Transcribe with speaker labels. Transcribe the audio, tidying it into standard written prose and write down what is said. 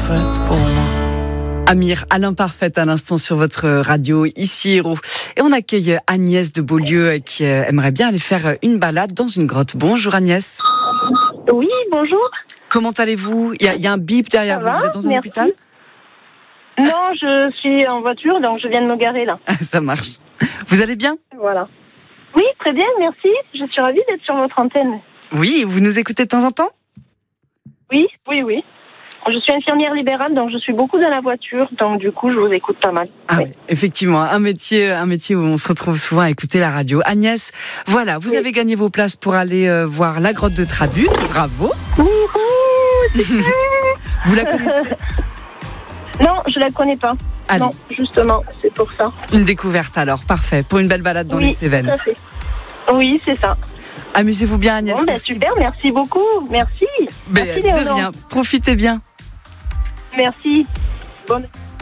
Speaker 1: parfaite pour moi.
Speaker 2: Amir, à l'imparfaite à l'instant sur votre radio, ici Héros. Et on accueille Agnès de Beaulieu qui aimerait bien aller faire une balade dans une grotte. Bonjour Agnès.
Speaker 3: Oui, bonjour.
Speaker 2: Comment allez-vous ? Il y a un bip derrière vous. Vous êtes dans un hôpital ?
Speaker 3: Non, je suis en voiture, donc je viens de me garer là.
Speaker 2: Ça marche. Vous allez bien ?
Speaker 3: Voilà. Oui, très bien, merci. Je suis ravie d'être sur votre antenne.
Speaker 2: Oui, vous nous écoutez de temps en temps ?
Speaker 3: Oui. Je suis infirmière libérale, donc je suis beaucoup dans la voiture, donc du coup, je vous écoute pas mal.
Speaker 2: Ah oui, effectivement, un métier où on se retrouve souvent à écouter la radio. Agnès, voilà, vous avez gagné vos places pour aller voir la grotte de Trabuc. Bravo. Vous la connaissez ?
Speaker 3: Non, je la connais pas.
Speaker 2: Allez.
Speaker 3: Non, justement, c'est pour ça.
Speaker 2: Une découverte alors, parfait, pour une belle balade dans les Cévennes.
Speaker 3: Tout à fait. Oui, c'est ça.
Speaker 2: Amusez-vous bien Agnès.
Speaker 3: Bon, super, merci beaucoup. Merci. Merci
Speaker 2: de rien, profitez bien.
Speaker 3: Merci. Bonne